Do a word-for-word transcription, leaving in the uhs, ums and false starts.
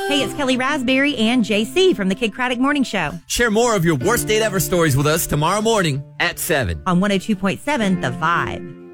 Hey, it's Kelly Raspberry and J C from the Kid Craddock Morning Show. Share more of your worst date ever stories with us tomorrow morning at seven On one oh two point seven The Vibe.